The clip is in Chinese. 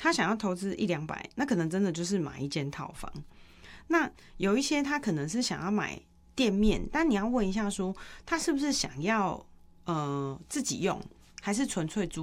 他想要投资100-200，那可能真的就是买一间套房。那有一些他可能是想要买店面，但你要问一下说，他是不是想要自己用，还是纯粹租